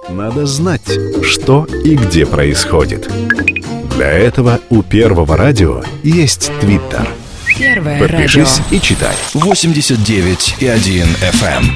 Надо знать, что и где происходит. Для этого у Первого радио есть Твиттер. Первое Подпишись радио. и читай. 89,1 FM.